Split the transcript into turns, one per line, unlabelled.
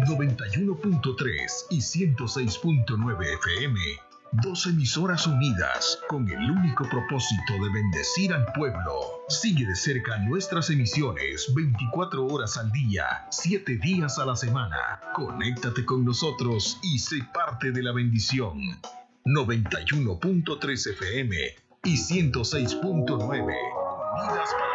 91.3 y 106.9 FM. Dos emisoras unidas con el único propósito de bendecir al pueblo. Sigue de cerca nuestras emisiones 24 horas al día, 7 días a la semana. Conéctate con nosotros y sé parte de la bendición. 91.3 FM y 106.9. Unidas para